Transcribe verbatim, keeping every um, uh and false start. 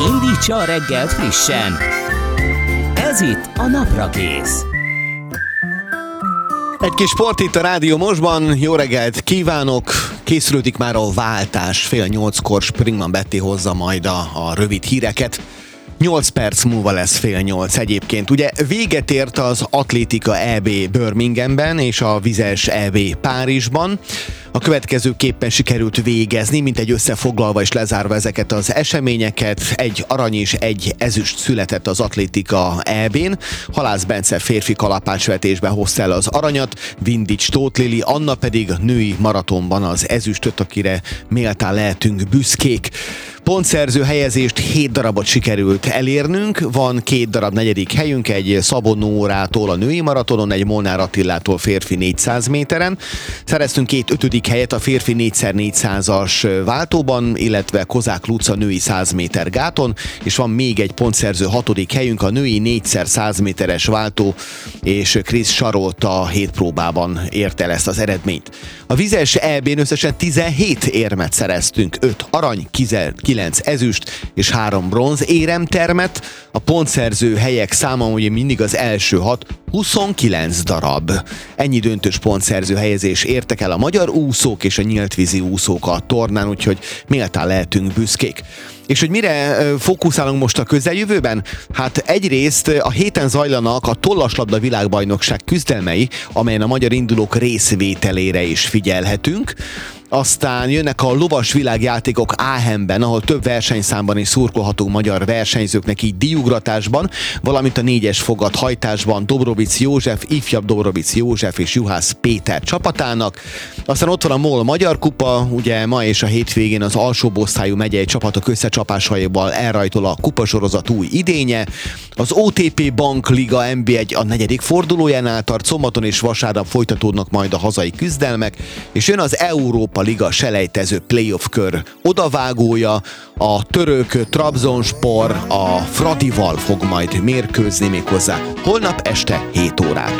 Indítsa a reggelt frissen. Ez itt a Naprakész. Egy kis sport itt a Rádió Mostban. Jó reggelt kívánok! Készülődik már a váltás. Fél nyolckor Springman Betty hozza majd a, a rövid híreket. Nyolc perc múlva lesz fél nyolc egyébként. Ugye véget ért az atlétika é bé Birminghamben és a vizes é bé Párizsban. A következőképpen sikerült végezni, mint egy összefoglalva és lezárva ezeket az eseményeket. Egy arany és egy ezüst született az atlétika é bén. Halász Bence férfi kalapácsvetésben hozta el az aranyat, Vindics Tóth Lili, Anna pedig női maratonban az ezüstöt, akire méltán lehetünk büszkék. Pontszerző helyezést hét darabot sikerült elérnünk, van két darab negyedik helyünk, egy Szabó Nórától a női maratonon, egy Molnár Attilától férfi négyszáz méteren. Szereztünk két ötödik helyet a férfi négy szer négyszázas váltóban, illetve Kozák Luca női száz méter gáton, és van még egy pontszerző hatodik helyünk a női négy szer száz méteres váltó, és Krisz Sarolt a hét próbában ért el ezt az eredményt. A vizes é bén összesen tizenhét érmet szereztünk, öt arany, kilenc ezüst és három bronz éremtermet. A pontszerző helyek száma ugye mindig az első hat, huszonkilenc darab. Ennyi döntős pontszerző helyezés értek el a magyar úszók és a nyíltvízi úszók a tornán, úgyhogy méltán lehetünk büszkék. És hogy mire fókuszálunk most a közeljövőben? Hát egyrészt a héten zajlanak a tollaslabda világbajnokság küzdelmei, amelyen a magyar indulók részvételére is figyelhetünk. Aztán jönnek a lovas világjátékok Aachenben, ahol több versenyszámban is szurkolhatunk magyar versenyzőknek, így díjugratásban, valamint a négyes fogat hajtásban Dobrovic József, ifjabb Dobrovic József és Juhász Péter csapatának. Aztán ott van a MOL Magyar Kupa, ugye ma és a hétvégén az alsóbb osztályú megyei csapatok összecsapásaival elrajtol a kupasorozat új idénye. Az o té pé Bank Liga en bé egy a negyedik fordulójánál tart, szombaton és vasárnap folytatódnak majd a hazai küzdelmek, és jön az Európa a Liga selejtező playoff kör odavágója, a török Trabzonspor a Fradival fog majd mérkőzni, méghozzá holnap este hét órától.